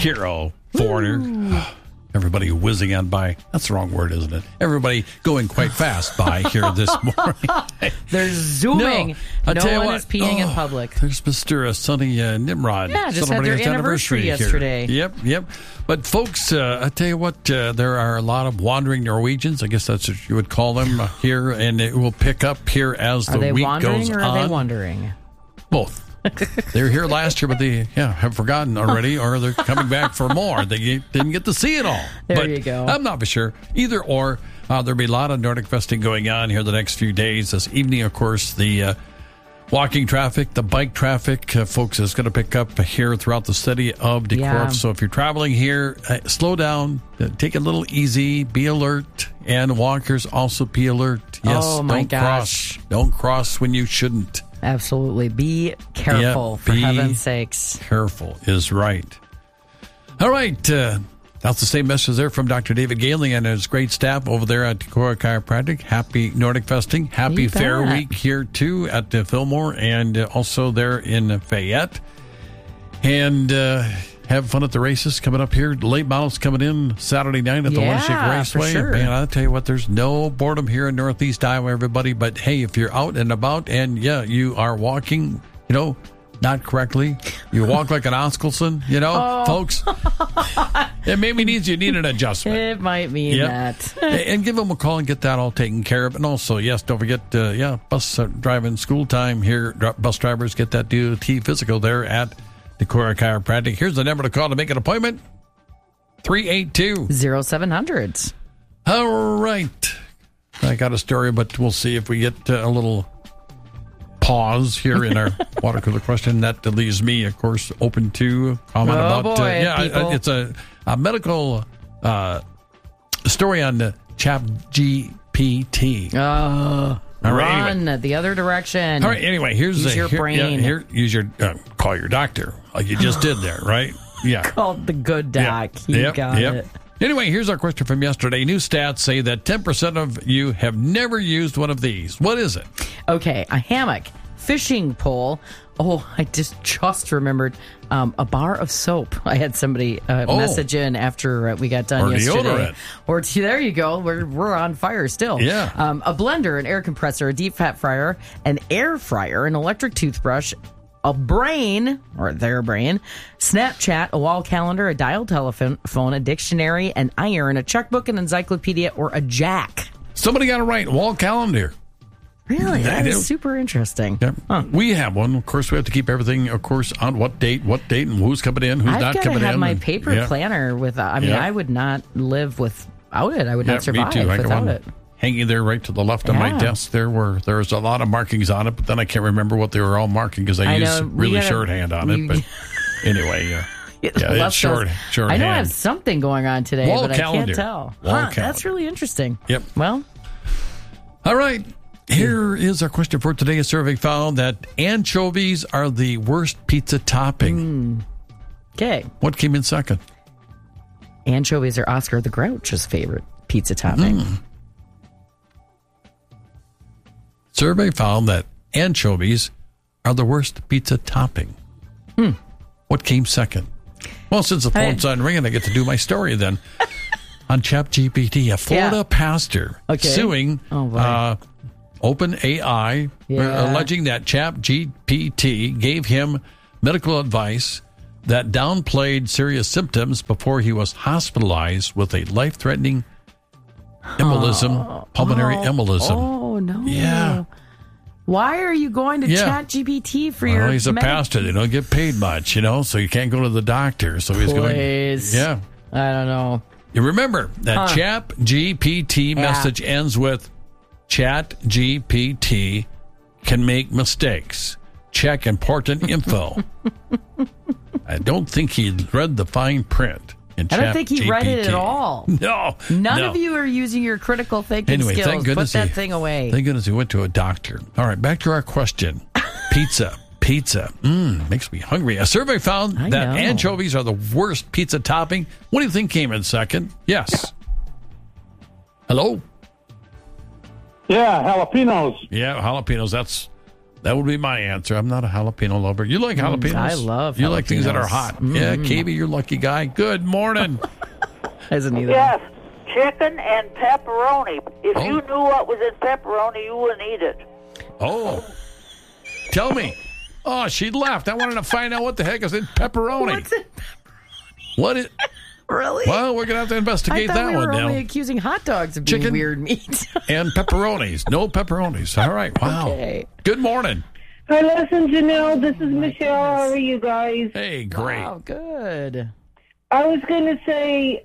hero, Foreigner. Everybody whizzing on by. That's the wrong word, isn't it? Everybody going quite fast by here this morning. They're zooming. No one is peeing in public. There's Mr. Sonny Nimrod. Yeah, just had their anniversary yesterday. Here. Yep. But folks, I tell you what, there are a lot of wandering Norwegians. I guess that's what you would call them here, and it will pick up here as the week goes on. Are they wandering or are they wandering? Both. They were here last year, but they have forgotten already, or they're coming back for more. They didn't get to see it all. There you go. I'm not for sure. Either or. There'll be a lot of Nordic Festing going on here the next few days. This evening, of course, the walking traffic, the bike traffic, folks, is going to pick up here throughout the city of Decorf. Yeah. So if you're traveling here, slow down, take it a little easy, be alert, and walkers also be alert. Yes, oh my gosh. Don't cross when you shouldn't. Absolutely. Be careful, for heaven's sakes. Careful is right. All right. That's the same message there from Dr. David Galing and his great staff over there at Decorah Chiropractic. Happy Nordic Festing. Happy Fair Week here, too, at Fillmore and also there in Fayette. And have fun at the races coming up here. Late models coming in Saturday night at the Lashik Raceway. For sure. Man, I'll tell you what, there's no boredom here in Northeast Iowa, everybody. But, hey, if you're out and about and, you are walking, not correctly, you walk like an Oskelson, folks. It maybe you need an adjustment. It might mean that. And give them a call and get that all taken care of. And also, yes, don't forget, bus driving school time here. Bus drivers get that DOT physical there at Decorah Chiropractic. Here's the number to call to make an appointment. 382-0700. All right. I got a story, but we'll see if we get a little pause here in our water cooler question. That leaves me, of course, open to comment about. It's a medical story on the ChatGPT. All right, run the other direction. All right. Anyway, use your brain. Use your call your doctor, like you just did there, right? Yeah. Called the good doc. You got it. Anyway, here's our question from yesterday. New stats say that 10% of you have never used one of these. What is it? Okay, a hammock, fishing pole. Oh, I just remembered a bar of soap. I had somebody message in after we got done yesterday. Deodorant. There you go. We're on fire still. Yeah. A blender, an air compressor, a deep fat fryer, an air fryer, an electric toothbrush, a brain, or their brain, Snapchat, a wall calendar, a dial telephone, a dictionary, an iron, a checkbook, an encyclopedia, or a jack. Somebody got it right. Wall calendar. Really? That is super interesting. Yeah. Huh. We have one. Of course, we have to keep everything, of course, on what date, and who's coming in, who's not coming in. I've got to have my paper planner with, I would not live without it. I would not survive without it. Hanging there right to the left of my desk there there's a lot of markings on it, but then I can't remember what they were all marking because I use really shorthand on it. But anyway, it's shorthand. I know I have something going on today, but calendar. I can't tell. Calendar. That's really interesting. Yep. Well. All right. Here is our question for today. A survey found that anchovies are the worst pizza topping. Okay. What came in second? Anchovies are Oscar the Grouch's favorite pizza topping. Survey found that anchovies are the worst pizza topping. What came second? Well, since the phone's on ringing, I get to do my story then. On ChatGPT, a Florida pastor suing OpenAI, alleging that ChatGPT gave him medical advice that downplayed serious symptoms before he was hospitalized with a life-threatening pulmonary embolism. Oh, no. Yeah. Why are you going to ChatGPT for your... Well, he's a pastor. They don't get paid much, so you can't go to the doctor. So he's going... Yeah. I don't know. You remember that ChatGPT message ends with, ChatGPT can make mistakes. Check important info. I don't think he read the fine print. I don't think he read it at all. No. None of you are using your critical thinking skills. Thank goodness Put that thing away. Thank goodness he went to a doctor. All right, back to our question. Pizza. Makes me hungry. A survey found that anchovies are the worst pizza topping. What do you think came in second? Yes. Hello? Yeah, jalapenos. Yeah, jalapenos. That's That would be my answer. I'm not a jalapeno lover. You like jalapenos? I love You like things that are jalapenos. hot. Yeah, KB, you're a lucky guy. Good morning. Isn't either? Yes, chicken and pepperoni. If Oh. you knew what was in pepperoni, you wouldn't eat it. Oh. Tell me. Oh, she left. I wanted to find out what the heck is in pepperoni. What's it? What is... Really? Well, we're going to have to I investigate thought that we were one only now. accusing hot dogs of being Chicken? weird meat. And pepperonis. No pepperonis. All right. Wow. Okay. Good morning. Hi, listen, Janelle. This is Michelle. How are you guys? Hey, great. Wow, good. I was going to say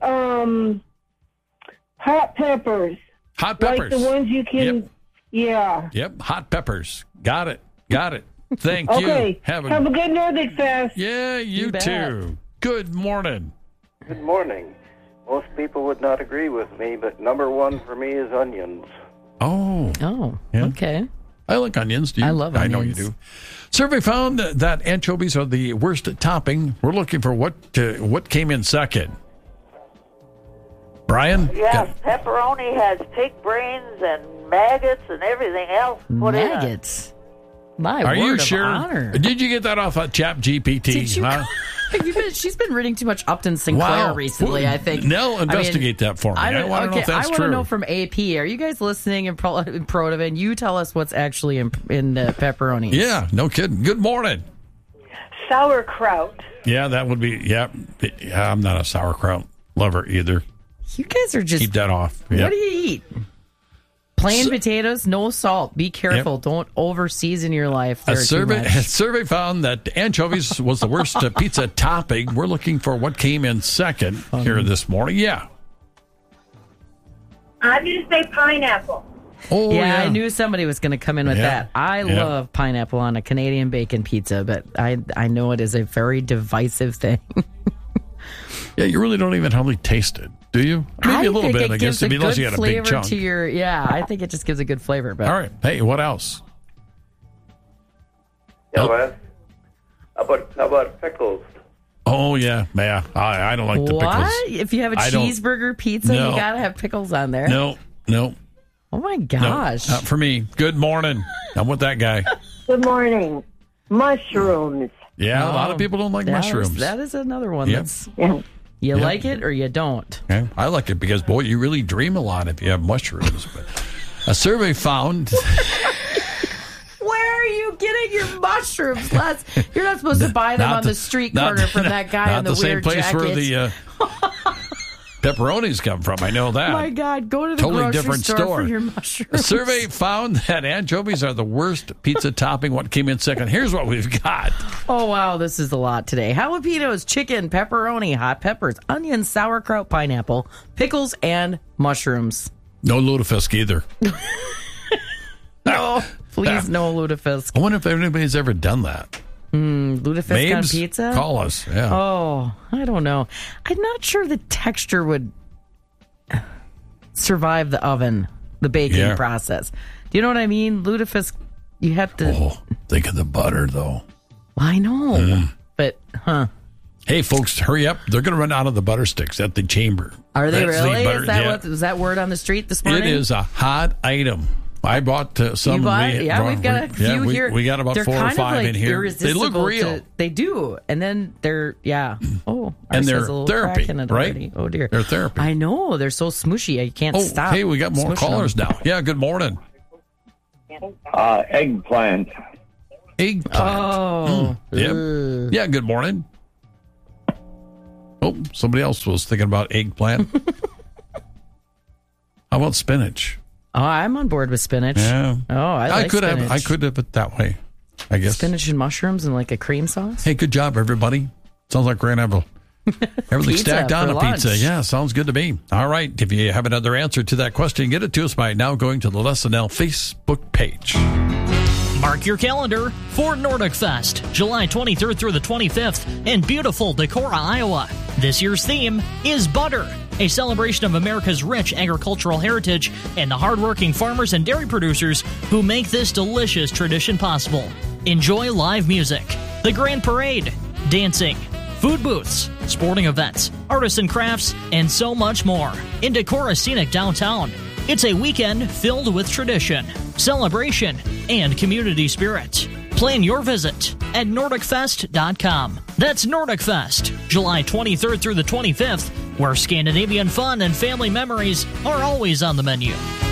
hot peppers. Hot peppers. Like the ones you can... Yep. Yeah. Yep. Hot peppers. Got it. Thank Okay. you. Have a good Nordic Fest. Yeah, you bet. too. Good morning. Good morning. Most people would not agree with me, but number one for me is onions. Oh, Oh, Yeah. okay. I like onions. Do you? I love I know you onions. do. Survey found that anchovies are the worst topping. We're looking for what came in second. Brian? Yes, pepperoni has pig brains and maggots and everything else put in it. Maggots. My Are word you of sure? honor. Did you get that off of ChatGPT? Did you? Huh? She's been reading too much Upton Sinclair Wow. recently, I think. Nell, investigate that for me. I want to know if that's I want true. to know from AP. Are you guys listening in Protivin? You tell us what's actually in pepperoni. Yeah, no kidding. Good morning. Sauerkraut. Yeah, that would be, yeah, I'm not a sauerkraut lover either. You guys are just... Keep that off. What Yep. do you eat? Plain potatoes, no salt. Be careful. Yep. Don't over-season your life. A There too much. survey found that anchovies was the worst pizza topping. We're looking for what came in second here this morning. Yeah. I'm going to say pineapple. Oh, Yeah, I knew somebody was going to come in with Yeah. that. I Yeah. love pineapple on a Canadian bacon pizza, but I know it is a very divisive thing. Yeah, you really don't even hardly taste it, do you? Maybe a little bit, I guess, unless you got a big chunk. to your. Yeah, I think it just gives a good flavor. But All right. Hey, what else? Yeah, Oh. man. How about pickles? Oh, yeah. Yeah. I don't like the what? pickles. If you have a I don't- cheeseburger pizza, No. you gotta have pickles on there. No. Oh my No, gosh. not for me. Good morning. I'm with that guy. Good morning. Mushrooms. Yeah, a lot of people don't like mushrooms. That is another one. Yep. That's Yeah. you Yep. like it or you don't. Okay. I like it because, boy, you really dream a lot if you have mushrooms. But a survey found Where are you getting your mushrooms, Les? You're not supposed to buy them Not on the- the street not- corner from that guy not in the same weird place jacket. where the pepperonis come from. I know that. Oh my God, go to the Totally grocery different store store. for your A mushrooms. survey found that anchovies are the worst pizza topping. What came in second? Here's what we've got. Oh, wow, this is a lot today. Jalapenos, chicken, pepperoni, hot peppers, onions, sauerkraut, pineapple, pickles, and mushrooms. No lutefisk either. No, please, no lutefisk. I wonder if anybody's ever done that. Lutefisk on Mabes, pizza? call us. Yeah. Oh, I don't know. I'm not sure the texture would survive the oven, the baking Yeah. process. Do you know what I mean? Lutefisk, you have to... Oh, think of the butter, though. I know. But, Hey, folks, hurry up. They're going to run out of the butter sticks at the chamber. Are they That's the really? butter- Is that yeah. what was that word on the street this morning? It is a hot item. I bought some. You bought, we- yeah, we've got a few we, here. We got about They're 4 or kind of 5 like in here. They look irresistible real. they do, and then they're Oh, And ours they're has a little therapy, crack in it right? already. Oh dear, They're therapy. I know they're so smushy. I can't Oh, stop. hey, we got more smushing callers them. now. Yeah, good morning. Eggplant. Eggplant. Oh, Yep. ugh. Yeah, good morning. Oh, somebody else was thinking about eggplant. How about spinach? Oh, I'm on board with spinach. Yeah. Oh, I like could spinach. I could have it that way, I guess. Spinach and mushrooms and like a cream sauce. Hey, good job, everybody. Sounds like we're going to have everything Pizza stacked on for a lunch. pizza. Yeah, sounds good to me. All right. If you have another answer to that question, get it to us by now going to the Les and L Facebook page. Mark your calendar for Nordic Fest, July 23rd through the 25th in beautiful Decorah, Iowa. This year's theme is butter, a celebration of America's rich agricultural heritage and the hardworking farmers and dairy producers who make this delicious tradition possible. Enjoy live music, the grand parade, dancing, food booths, sporting events, artists and crafts, and so much more in Decorah's scenic downtown. It's a weekend filled with tradition, celebration, and community spirit. Plan your visit at NordicFest.com. That's Nordic Fest, July 23rd through the 25th, where Scandinavian fun and family memories are always on the menu.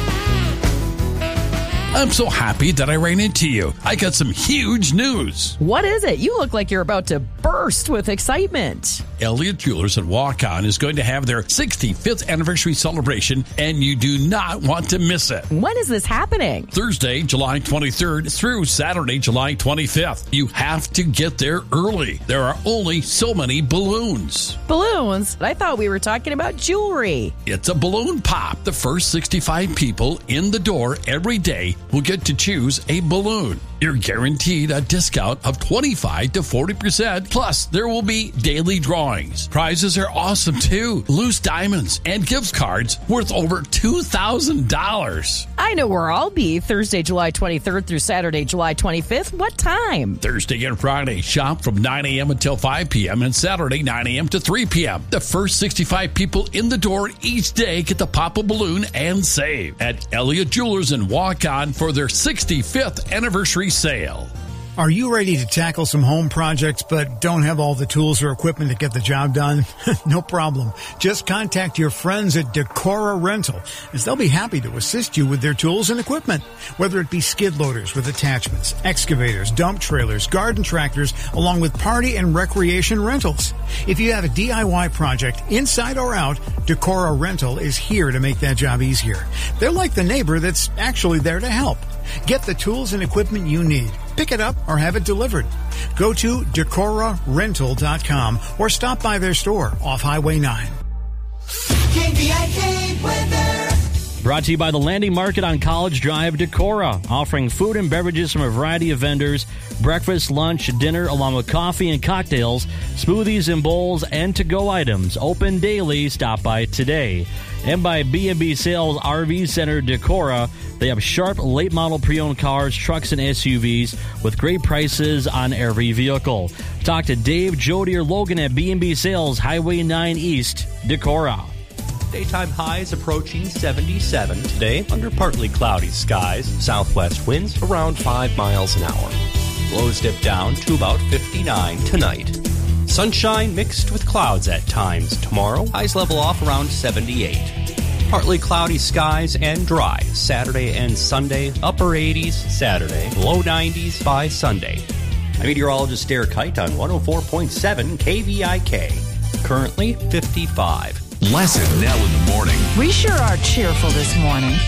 I'm so happy that I ran into you. I got some huge news. What is it? You look like you're about to burst with excitement. Elliott Jewelers at Walk-On is going to have their 65th anniversary celebration, and you do not want to miss it. When is this happening? Thursday, July 23rd through Saturday, July 25th. You have to get there early. There are only so many balloons. Balloons? I thought we were talking about jewelry. It's a balloon pop. The first 65 people in the door every day will get to choose a balloon. You're guaranteed a discount of 25 to 40%. Plus, there will be daily drawings. Prizes are awesome too. Loose diamonds and gift cards worth over $2,000. I know where I'll be Thursday, July 23rd through Saturday, July 25th. What time? Thursday and Friday, shop from 9 a.m. until 5 p.m. and Saturday, 9 a.m. to 3 p.m. The first 65 people in the door each day get to pop a balloon and save at Elliott Jewelers and Walk-On for their 65th anniversary sale. Are you ready to tackle some home projects but don't have all the tools or equipment to get the job done? No problem. Just contact your friends at Decora Rental, as they'll be happy to assist you with their tools and equipment. Whether it be skid loaders with attachments, excavators, dump trailers, garden tractors, along with party and recreation rentals. If you have a DIY project, inside or out, Decora Rental is here to make that job easier. They're like the neighbor that's actually there to help. Get the tools and equipment you need. Pick it up or have it delivered. Go to DecoraRental.com or stop by their store off Highway 9. KVIK weather. Brought to you by the Landing Market on College Drive, Decorah, offering food and beverages from a variety of vendors, breakfast, lunch, dinner, along with coffee and cocktails, smoothies and bowls, and to-go items. Open daily. Stop by today. And by B&B Sales RV Center, Decorah. They have sharp, late-model pre-owned cars, trucks, and SUVs with great prices on every vehicle. Talk to Dave, Jody, or Logan at B&B Sales, Highway 9 East, Decorah. Daytime highs approaching 77 today under partly cloudy skies. Southwest winds around 5 miles an hour. Lows dip down to about 59 tonight. Sunshine mixed with clouds at times tomorrow. Highs level off around 78. Partly cloudy skies and dry Saturday and Sunday. Upper 80s Saturday. Low 90s by Sunday. I'm meteorologist Derek Height on 104.7 KVIK. Currently 55. Lesson now in the morning. We sure are cheerful this morning.